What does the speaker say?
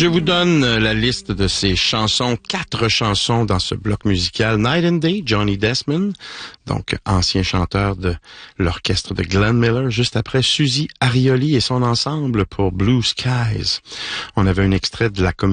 Je vous donne la liste de ces chansons, 4 chansons dans ce bloc musical. Night and Day, Johnny Desmond, donc ancien chanteur de l'orchestre de Glenn Miller. Juste après, Suzy Arioli et son ensemble pour Blue Skies. On avait un extrait de la comédie